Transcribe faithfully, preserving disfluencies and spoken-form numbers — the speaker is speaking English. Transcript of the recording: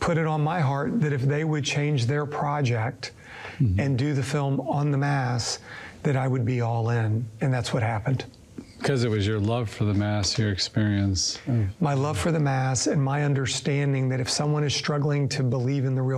put it on my heart that if they would change their project mm-hmm. and do the film on the Mass, that I would be all in, and that's what happened. Because it was your love for the Mass, your experience. My love for the Mass and my understanding that if someone is struggling to believe in the real